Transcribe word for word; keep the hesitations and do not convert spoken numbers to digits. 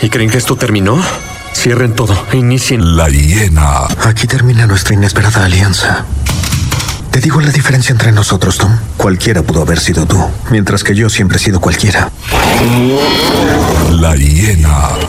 ¿Y creen que esto terminó? Cierren todo e inicien. La hiena. Aquí termina nuestra inesperada alianza. Te digo la diferencia entre nosotros, Tom. Cualquiera pudo haber sido tú, mientras que yo siempre he sido cualquiera. La hiena.